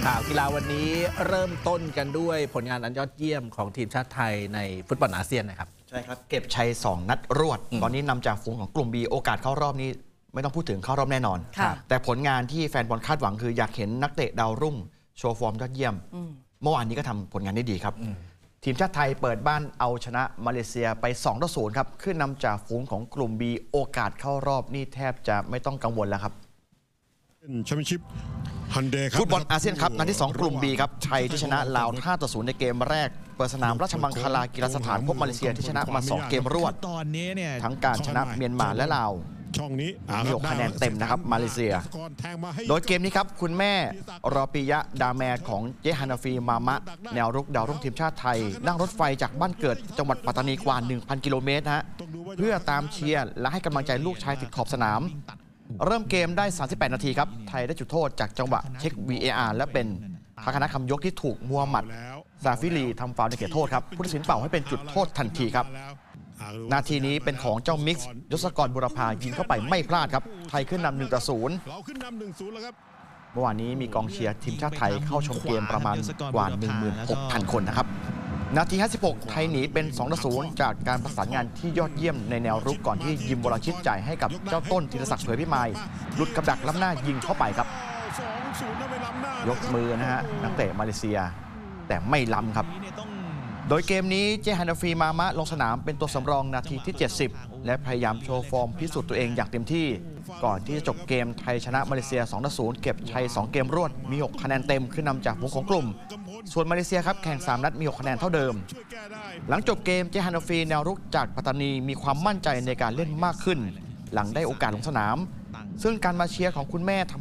ข่าวกีฬาวันนี้เริ่มต้นกันด้วยผลงานอันยอดเยี่ยมของทีมชาติไทยในฟุตบอลอาเซียนนะครับใช่ครับเก็บชัย2 นัดรวดตอนนี้นำจากฝูงของกลุ่ม B โอกาสเข้ารอบนี้ไม่ต้องพูดถึงเข้ารอบแน่นอนแต่ผลงานที่แฟนบอลคาดหวังคืออยากเห็นนักเตะดาวรุ่งโชว์ฟอร์มยอดเยี่ยมเมื่อวานนี้ก็ทำผลงานได้ดีครับทีมชาติไทยเปิดบ้านเอาชนะมาเลเซียไป2-0ครับขึ้นนำจากฝูงของกลุ่ม B โอกาสเข้ารอบนี่แทบจะไม่ต้องกังวลแล้วครับแชมเปี้ยนชิพฟุตบอลอาเซียนครับนัดที่2กลุ่ม B ครับไทยที่ชนะลาว5-0ในเกมแรกเปิดสนามราชมังคลากีฬาสถานพบมาเลเซียที่ชนะมา2เกมรวดทั้งการชนะเมียนมาและลาวมี6คะแนนเต็มนะครับมาเลเซียโดยเกมนี้ครับคุณแม่รอปิยะดาแมร์ของเจฮานาฟีมามะแนวรุกดาวรุ่งทีมชาติไทยนั่งรถไฟจากบ้านเกิดจังหวัดปัตตานีกว่า 1,000 กิโลเมตรฮะเพื่อตามเชียร์และให้กำลังใจลูกชายติดขอบสนามเริ่มเกมได้38 นาทีครับไทยได้จุดโทษจากจังหวะเช็ค VAR และเป็นภาคณะคำยกที่ถูกมัวหมัดซาฟิลีทำฟาวล์ในเขตโทษครับผู้ตัดสินเป่าให้เป็นจุดโทษทันทีครับนาทีนี้เป็นของเจ้ามิกซ์ยศกรบุรพายิงเข้าไปไม่พลาดครับไทยขึ้นนำ1-0เมื่อวานนี้มีกองเชียร์ทีมชาติไทยเข้าชมเกมประมาณกว่า 16,000 คนนะครับนาที 56 ไทยหนีเป็น 2-0 จากการประสานงานที่ยอดเยี่ยมในแนวรุกก่อนที่ยิมวรชิตจ่ายให้กับเจ้าต้นธีรศักดิ์เผยพิมายหลุดกับดักล้ำหน้ายิงเข้าไปครับยกมือนะฮะนักเตะมาเลเซียแต่ไม่ล้ำครับโดยเกมนี้เจฮานาฟีมามะลงสนามเป็นตัวสำรองนาทีที่ 70 และพยายามโชว์ฟอร์มพิสูจน์ตัวเองอย่างเต็มที่ก่อนที่จะจบเกมไทยชนะมาเลเซีย 2-0 เก็บชัย2 เกมรวดมี6คะแนนเต็มขึ้นนำจากฝูงของกลุ่มส่วนมาเลเซียครับแข่ง3 นัดมี6คะแนนเท่าเดิมหลังจบเกมเจฮานาฟีแนวรุกจากปัตตานีมีความมั่นใจในการเล่นมากขึ้นหลังได้โอกาสลงสนามซึ่งการมาเชียร์ของคุณแม่ท